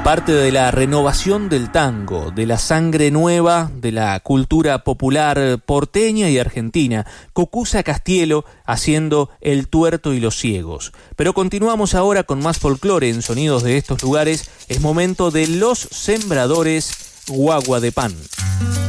Parte de la renovación del tango, de la sangre nueva de la cultura popular porteña y argentina. Cucuza Castielo haciendo El tuerto y los ciegos. Pero continuamos ahora con más folclore en sonidos de estos lugares. Es momento de Los Sembradores, Guagua de Pan.